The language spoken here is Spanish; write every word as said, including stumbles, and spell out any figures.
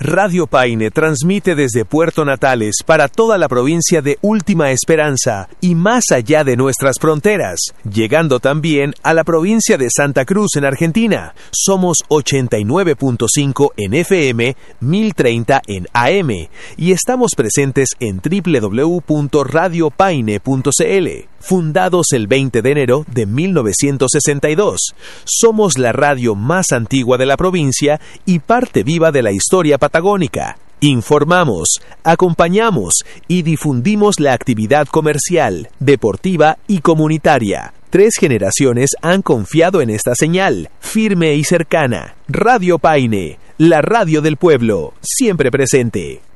Radio Paine transmite desde Puerto Natales para toda la provincia de Última Esperanza y más allá de nuestras fronteras, llegando también a la provincia de Santa Cruz en Argentina. Somos ochenta y nueve punto cinco en F M, mil treinta en A M y estamos presentes en doble u doble u doble u punto radio paine punto c l. Fundados el veinte de enero de mil novecientos sesenta y dos, somos la radio más antigua de la provincia y parte viva de la historia patagónica. Informamos, acompañamos y difundimos la actividad comercial, deportiva y comunitaria. Tres generaciones han confiado en esta señal, firme y cercana. Radio Paine, la radio del pueblo, siempre presente.